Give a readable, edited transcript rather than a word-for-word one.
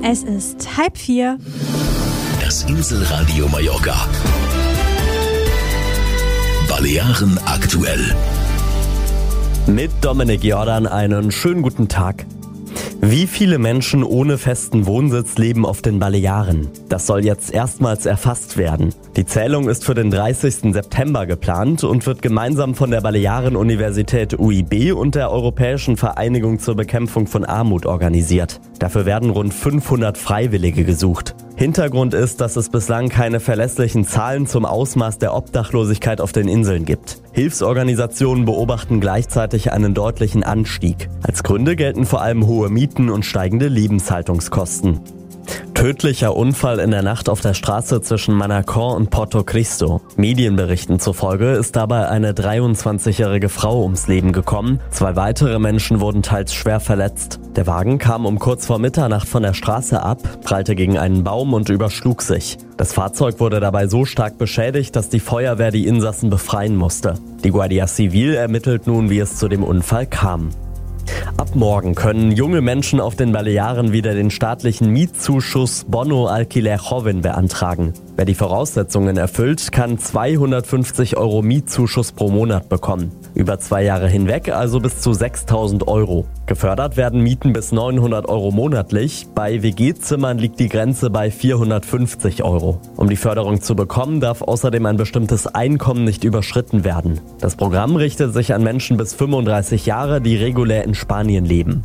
Es ist 3:30. Das Inselradio Mallorca. Balearen aktuell. Mit Dominik Jordan einen schönen guten Tag. Wie viele Menschen ohne festen Wohnsitz leben auf den Balearen? Das soll jetzt erstmals erfasst werden. Die Zählung ist für den 30. September geplant und wird gemeinsam von der Balearen-Universität UIB und der Europäischen Vereinigung zur Bekämpfung von Armut organisiert. Dafür werden rund 500 Freiwillige gesucht. Hintergrund ist, dass es bislang keine verlässlichen Zahlen zum Ausmaß der Obdachlosigkeit auf den Inseln gibt. Hilfsorganisationen beobachten gleichzeitig einen deutlichen Anstieg. Als Gründe gelten vor allem hohe Mieten und steigende Lebenshaltungskosten. Tödlicher Unfall in der Nacht auf der Straße zwischen Manacor und Porto Cristo. Medienberichten zufolge ist dabei eine 23-jährige Frau ums Leben gekommen. 2 weitere Menschen wurden teils schwer verletzt. Der Wagen kam um kurz vor Mitternacht von der Straße ab, prallte gegen einen Baum und überschlug sich. Das Fahrzeug wurde dabei so stark beschädigt, dass die Feuerwehr die Insassen befreien musste. Die Guardia Civil ermittelt nun, wie es zu dem Unfall kam. Ab morgen können junge Menschen auf den Balearen wieder den staatlichen Mietzuschuss Bono Alquiler Joven beantragen. Wer die Voraussetzungen erfüllt, kann 250 € Mietzuschuss pro Monat bekommen. Über 2 Jahre hinweg also bis zu 6.000 €. Gefördert werden Mieten bis 900 € monatlich. Bei WG-Zimmern liegt die Grenze bei 450 €. Um die Förderung zu bekommen, darf außerdem ein bestimmtes Einkommen nicht überschritten werden. Das Programm richtet sich an Menschen bis 35 Jahre, die regulär in Spanien leben.